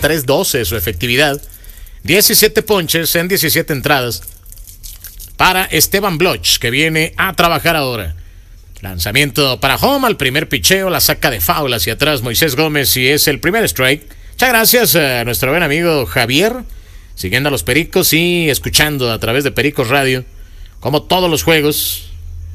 .312 su efectividad. 17 ponches en 17 entradas para Esteban Bloch, que viene a trabajar ahora. Lanzamiento para home, al primer picheo, la saca de foul hacia atrás Moisés Gómez y es el primer strike. Muchas gracias a nuestro buen amigo Javier, siguiendo a los Pericos y escuchando a través de Pericos Radio, como todos los juegos.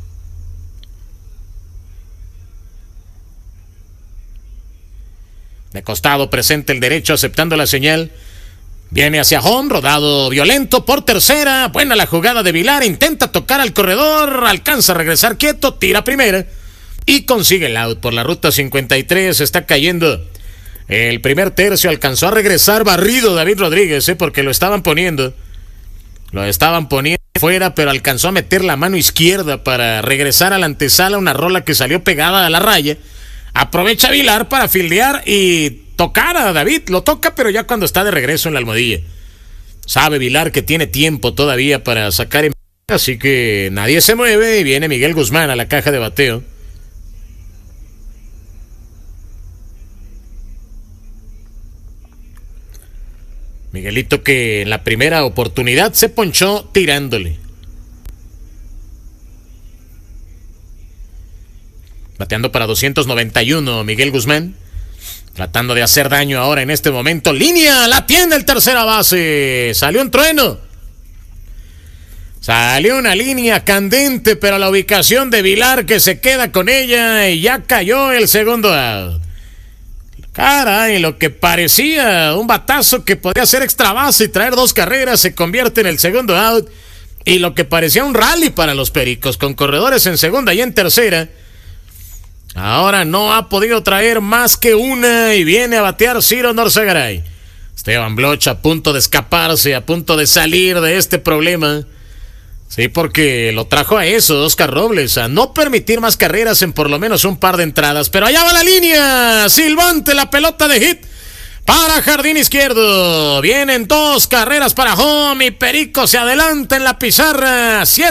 De costado presenta el derecho aceptando la señal. Viene hacia home, rodado violento por tercera. Buena la jugada de Vilar, intenta tocar al corredor, alcanza a regresar quieto, tira primera y consigue el out por la ruta 53. Está cayendo el primer tercio, alcanzó a regresar barrido David Rodríguez, porque lo estaban poniendo fuera, pero alcanzó a meter la mano izquierda para regresar a la antesala, una rola que salió pegada a la raya. Aprovecha Vilar para fildear y tocar a David, lo toca, pero ya cuando está de regreso en la almohadilla. Sabe Vilar que tiene tiempo todavía para sacar en... Así que nadie se mueve y viene Miguel Guzmán a la caja de bateo. Miguelito, que en la primera oportunidad se ponchó tirándole. Bateando para 291 Miguel Guzmán, tratando de hacer daño ahora en este momento. Línea, la tiene el tercera base. Salió un trueno. Salió una línea candente, pero la ubicación de Vilar, que se queda con ella y ya cayó el segundo out. Caray, lo que parecía un batazo que podía ser extra base y traer 2 carreras se convierte en el segundo out. Y lo que parecía un rally para los Pericos, con corredores en segunda y en tercera, ahora no ha podido traer más que una y viene a batear Ciro Norzagaray. Esteban Bloch a punto de escaparse, a punto de salir de este problema. Sí, porque lo trajo a eso Oscar Robles, a no permitir más carreras en por lo menos un par de entradas. Pero allá va la línea, silbante la pelota de hit para jardín izquierdo. Vienen 2 carreras para home y Perico se adelanta en la pizarra. 7